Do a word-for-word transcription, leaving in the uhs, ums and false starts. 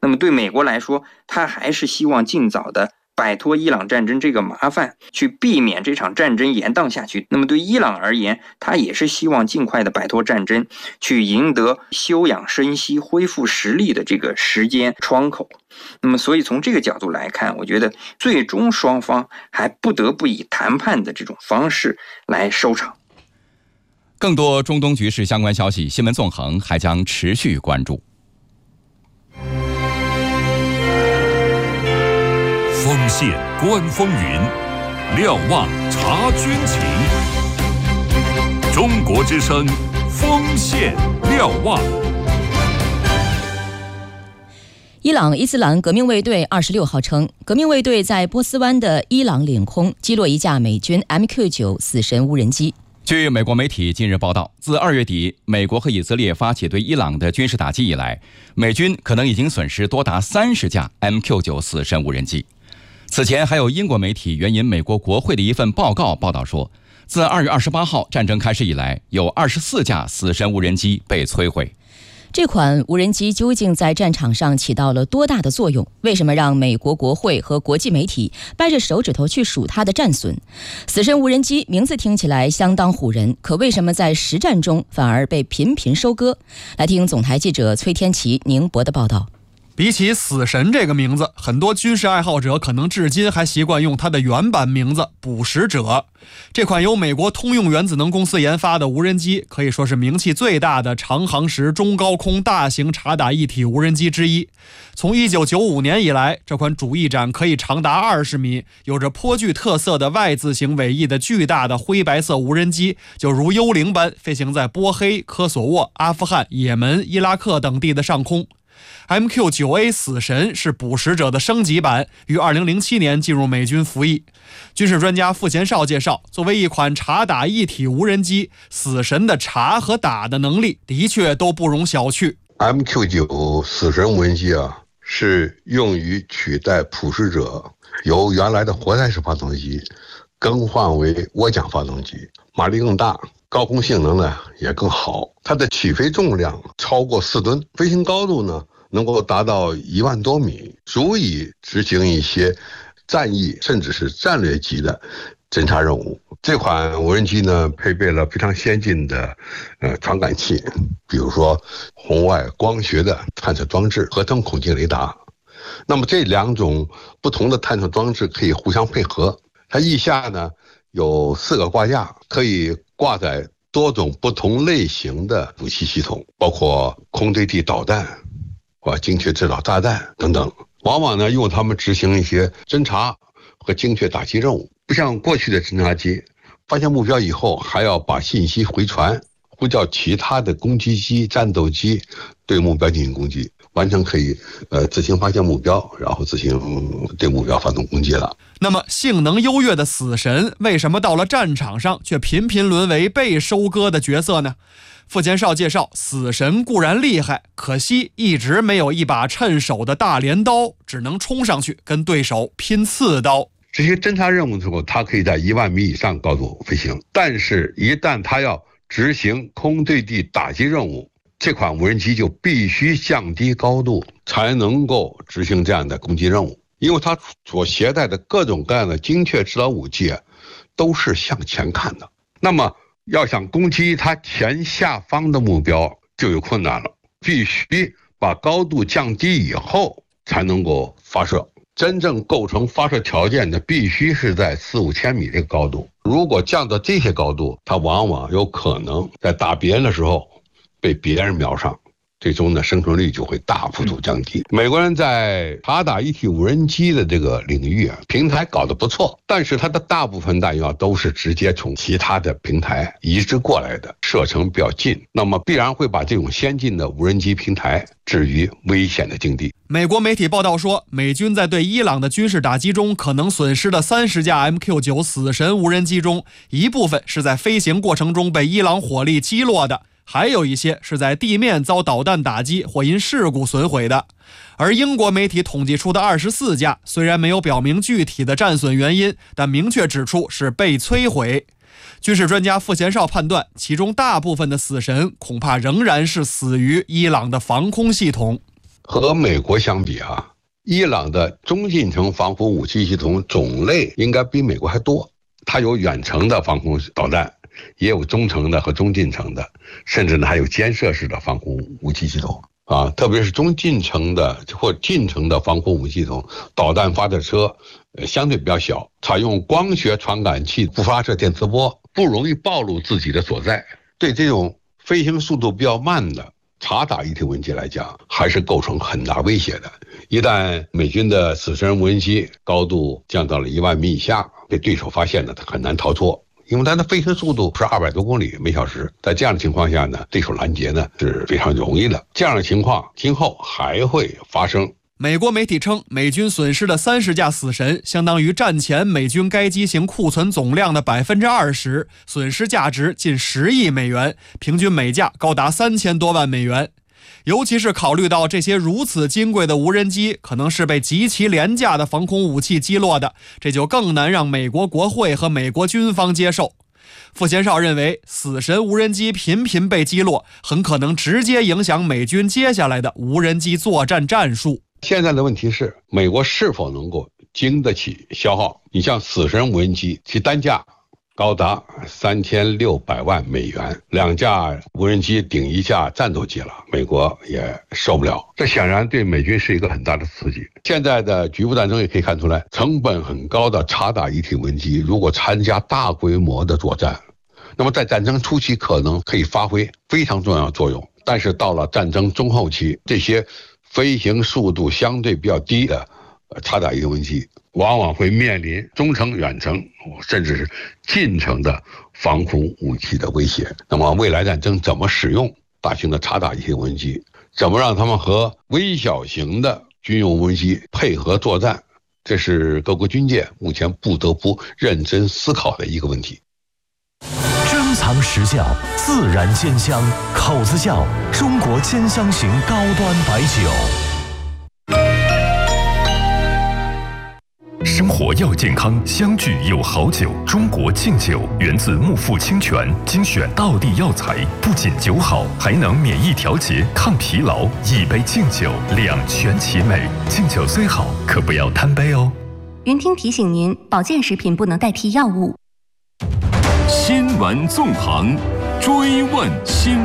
那么对美国来说，他还是希望尽早的摆脱伊朗战争这个麻烦，去避免这场战争延宕下去。那么对伊朗而言，他也是希望尽快的摆脱战争，去赢得休养生息、恢复实力的这个时间窗口。那么所以从这个角度来看，我觉得最终双方还不得不以谈判的这种方式来收场。 更多中东局势相关消息，新闻纵横还将持续关注。 锋线观风云，瞭望察军情。中国之声，锋线瞭望。 伊朗伊斯兰革命卫队二十六号称，革命卫队在波斯湾的伊朗领空击落一架美军 M Q 九 死神无人机。 据美国媒体近日报道，自二月底美国和以色列发起对伊朗的军事打击以来，美军可能已经损失多达三十架 M Q 九 死神无人机。此前还有英国媒体援引美国国会的一份报告报道说，自二月二十八号战争开始以来，有二十四架死神无人机被摧毁。 这款无人机究竟在战场上起到了多大的作用？为什么让美国国会和国际媒体掰着手指头去数它的战损？死神无人机名字听起来相当唬人，可为什么在实战中反而被频频收割？来听总台记者崔天琪、宁博的报道。 比起死神这个名字，很多军事爱好者可能至今还习惯用它的原版名字捕食者。这款由美国通用原子能公司研发的无人机，可以说是名气最大的长航时中高空大型察打一体无人机之一。从一九九五年以来，这款主翼展可以长达二十米、有着颇具特色的 Y 字形尾翼的巨大的灰白色无人机，就如幽灵般飞行在波黑、科索沃、阿富汗、也门、伊拉克等地的上空。M Q 九 A 死神是捕食者的升级版，于二零零七年进入美军服役。军事专家傅贤少介绍，作为一款察打一体无人机，死神的察和打的能力的确都不容小觑。 M Q 九 死神无人机啊，是用于取代捕食者由原来的活塞式发动机更换为涡桨发动机，马力更大，高空性能呢也更好。它的起飞重量超过四吨，飞行高度呢能够达到一万多米，足以执行一些战役甚至是战略级的侦察任务。这款无人机呢配备了非常先进的呃传感器，比如说红外光学的探测装置、合成孔径雷达。那么这两种不同的探测装置可以互相配合。它翼下呢有四个挂架，可以挂载多种不同类型的武器系统，包括空对地导弹或精确制导炸弹等等，往往呢用它们执行一些侦察和精确打击任务。不像过去的侦察机，发现目标以后还要把信息回传，呼叫其他的攻击机、战斗机对目标进行攻击，完全可以呃自行发现目标，然后自行对目标发动攻击了。 那么性能优越的死神为什么到了战场上却频频沦为被收割的角色呢？傅贤少介绍，死神固然厉害，可惜一直没有一把趁手的大镰刀，只能冲上去跟对手拼刺刀。 这些侦察任务的时候，它可以在一万米以上高度飞行，但是一旦它要执行空对地打击任务，这款无人机就必须降低高度，才能够执行这样的攻击任务。因为它所携带的各种各样的精确制导武器都是向前看的，那么要想攻击它前下方的目标就有困难了，必须把高度降低以后才能够发射。真正构成发射条件的必须是在四五千米这个高度，如果降到这些高度，它往往有可能在打别人的时候被别人瞄上，最终呢生存率就会大幅度降低。美国人在察打一体无人机的这个领域啊，平台搞得不错，但是它的大部分弹药都是直接从其他的平台移植过来的，射程比较近，那么必然会把这种先进的无人机平台置于危险的境地。 美国媒体报道说，美军在对伊朗的军事打击中可能损失的三十架 M Q 九 死神无人机中，一部分是在飞行过程中被伊朗火力击落的，还有一些是在地面遭导弹打击或因事故损毁的。而英国媒体统计出的二十四架，虽然没有表明具体的战损原因，但明确指出是被摧毁。军事专家傅贤少判断，其中大部分的死神恐怕仍然是死于伊朗的防空系统。 和美国相比啊，伊朗的中近程防空武器系统种类应该比美国还多。它有远程的防空导弹，也有中程的和中近程的，甚至呢还有肩射式的防空武器系统啊。特别是中近程的或近程的防空武器系统，导弹发射车呃相对比较小，采用光学传感器不发射电磁波，不容易暴露自己的所在。对这种飞行速度比较慢的察打一体无人机来讲，还是构成很大威胁的。一旦美军的死神无人机高度降到了一万米以下，被对手发现呢，它很难逃脱，因为它的飞行速度是二百多公里每小时。在这样的情况下呢，对手拦截呢是非常容易的。这样的情况今后还会发生。 美国媒体称，美军损失的三十架死神，相当于战前美军该机型库存总量的百分之二十，损失价值近十亿美元，平均每架高达三千多万美元。尤其是考虑到这些如此金贵的无人机可能是被极其廉价的防空武器击落的，这就更难让美国国会和美国军方接受。傅贤少认为，死神无人机频频被击落，很可能直接影响美军接下来的无人机作战战术。 现在的问题是，美国是否能够经得起消耗？你像死神无人机，其单价高达三千六百万美元，两架无人机顶一架战斗机了，美国也受不了。这显然对美军是一个很大的刺激。现在的局部战争也可以看出来，成本很高的察打一体无人机，如果参加大规模的作战，那么在战争初期可能可以发挥非常重要的作用，但是到了战争中后期，这些飞行速度相对比较低的察打一体无人机往往会面临中程、远程甚至是近程的防空武器的威胁。那么未来战争怎么使用大型的察打一体无人机，怎么让他们和微小型的军用无人机配合作战，这是各国军界目前不得不认真思考的一个问题。 珍藏实窖，自然鲜香，口子窖，中国兼香型高端白酒。 生活要健康，相聚有好酒。中国敬酒源自木富清泉，精选道地药材，不仅酒好，还能免疫调节、抗疲劳。一杯敬酒，两全其美。敬酒虽好，可不要贪杯哦。 云听提醒您，保健食品不能代替药物。 新闻纵横，追问新